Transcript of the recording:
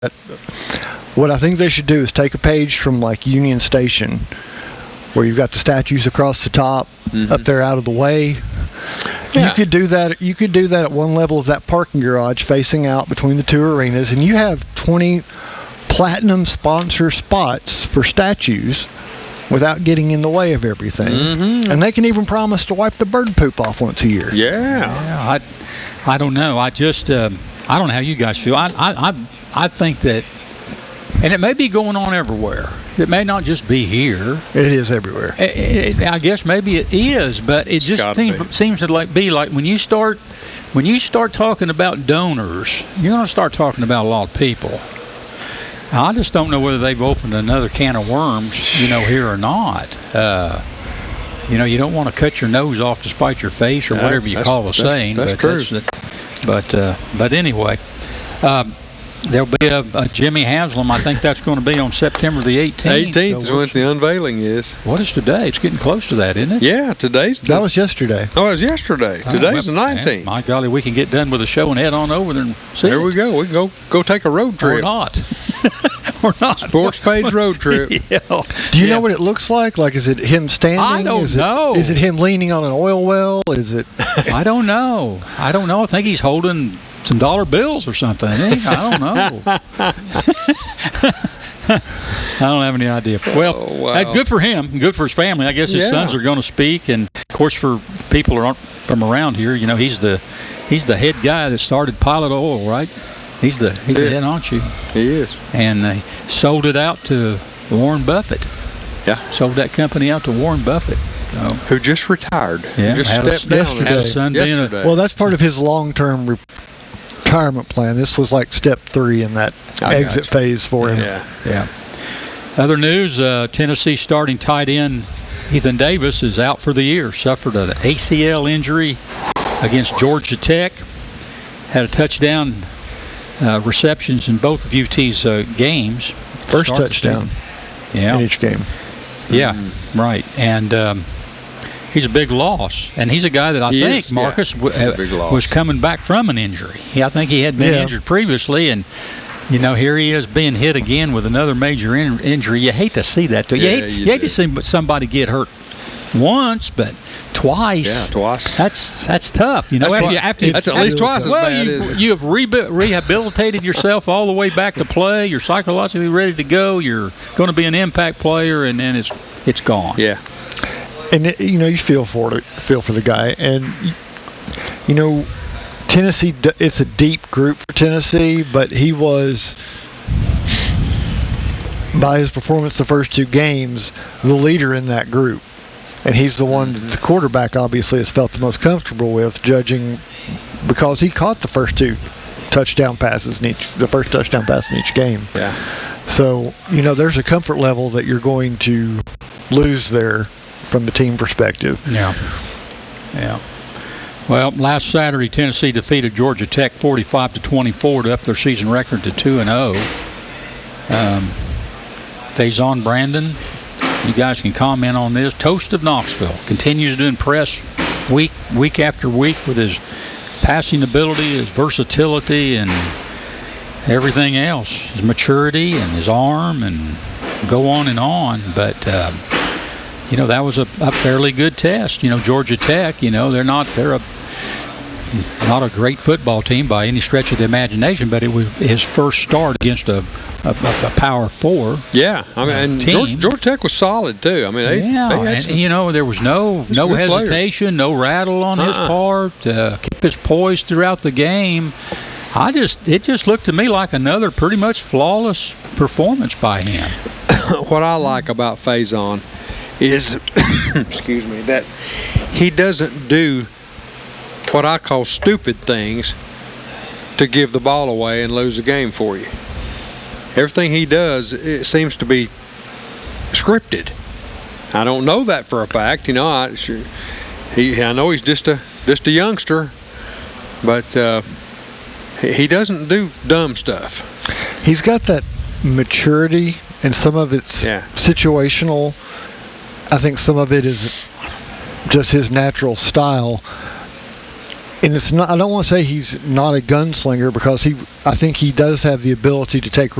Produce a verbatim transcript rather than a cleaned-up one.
What I think they should do is take a page from like Union Station, where you've got the statues across the top, mm-hmm. up there out of the way. Yeah. You could do that. You could do that at one level of that parking garage, facing out between the two arenas, and you have twenty platinum sponsor spots for statues without getting in the way of everything. Mm-hmm. And they can even promise to wipe the bird poop off once a year. Yeah, yeah I, I don't know. I just, uh, I don't know how you guys feel. I, I, I, I think that, and it may be going on everywhere. It may not just be here. It is everywhere. It, it, I guess maybe it is, but it It's just seems, seems to like be like when you start, when you start talking about donors, you're going to start talking about a lot of people. I just don't know whether they've opened another can of worms, you know, here or not. Uh, you know, you don't want to cut your nose off to spite your face or no, whatever you call a saying. That's but true. That's, but uh, but anyway, um, there'll be a, a Jimmy Haslam. I think that's going to be on September the eighteenth. eighteenth is when the unveiling is. What is today? It's getting close to that, isn't it? Yeah, today's. The, that was yesterday. Oh, it was yesterday. Oh, Today's well, the nineteenth. Man, my golly, we can get done with the show and head on over there and see There it. we go. We can go go take a road trip. Or not. Or not. Sports page road trip. Yeah. Do you Yeah. know what it looks like? Like, is it him standing? I don't is know. It, is it him leaning on an oil well? Is it? I don't know. I don't know. I think he's holding some dollar bills or something. Isn't he? I don't know. I don't have any idea. Well, oh, wow. uh, good for him. Good for his family. I guess his Yeah. sons are going to speak, and of course, for people who aren't from around here, you know, he's the he's the head guy that started Pilot Oil, right? He's the he's the head honcho. He is. And uh, sold it out to Warren Buffett. Yeah. Sold that company out to Warren Buffett. So, Who just retired. Yeah, Who just had a- stepped down. yesterday. had a son being a- yesterday. Well, that's part of his long-term re- retirement plan. This was like step three in that I exit gotcha. phase for him. Yeah. Yeah. Other news, uh, Tennessee starting tight end Ethan Davis is out for the year. Suffered an A C L injury against Georgia Tech. Had a touchdown uh, receptions in both of U T's uh, games. First Start the touchdown season. Yeah. in each game. Yeah, Mm-hmm. right. And um, he's a big loss. And he's a guy that I He think, is, Marcus, yeah. w- He's a uh, big loss. was coming back from an injury. He, I think he had been Yeah. injured previously, and you know, here he is being hit again with another major in- injury. You hate to see that. Too. You Yeah, hate, you you hate do. to see somebody get hurt once, but twice. Yeah, twice. That's that's tough. You know, That's after, twi- you, after you- that's at after- least twice as well, bad, you, isn't it? you have rehabi- rehabilitated yourself all the way back to play. You're psychologically ready to go. You're going to be an impact player, and then it's it's gone. Yeah. And it, you know, you feel for it, feel for the guy, and you know, Tennessee. d- It's a deep group for Tennessee, but he was, by his performance the first two games, the leader in that group, and he's the one that the quarterback obviously has felt the most comfortable with, judging because he caught the first two touchdown passes in each, the first touchdown pass in each game. Yeah. So, you know, there's a comfort level that you're going to lose there from the team perspective. Yeah. Yeah. Well, last Saturday, Tennessee defeated Georgia Tech forty-five to twenty-four to up their season record to two and oh. Um, Faison Brandon, you guys can comment on this. Toast of Knoxville continues to impress week week after week with his passing ability, his versatility, and everything else. His maturity and his arm, and go on and on. But um, you know, that was a, a fairly good test. You know, Georgia Tech, you know, they're not they're a not a great football team by any stretch of the imagination, but it was his first start against a a, a Power Four. Yeah. I mean, and Team. Georgia, Georgia Tech was solid too. I mean, they, yeah, they had and, some, you know, there was no no good players. hesitation, no rattle on his Uh-uh. part. Uh, keep his poise throughout the game. I just it just looked to me like another pretty much flawless performance by him. what I like about Faison is, excuse me, that he doesn't do what I call stupid things to give the ball away and lose the game for you. Everything he does, it seems to be scripted. I don't know that for a fact, you know. I sure, he, I know he's just a just a youngster, but uh, he, he doesn't do dumb stuff. He's got that maturity, and some of it's Yeah. situational. I think some of it is just his natural style. And it's not. I don't want to say he's not a gunslinger because he. I think he does have the ability to take